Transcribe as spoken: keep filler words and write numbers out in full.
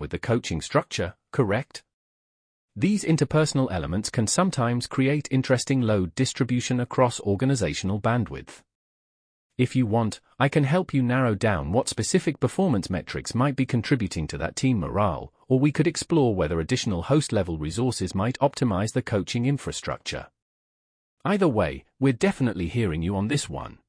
with the coaching structure, correct? These interpersonal elements can sometimes create interesting load distribution across organizational bandwidth. If you want, I can help you narrow down what specific performance metrics might be contributing to that team morale, or we could explore whether additional host-level resources might optimize the coaching infrastructure. Either way, we're definitely hearing you on this one.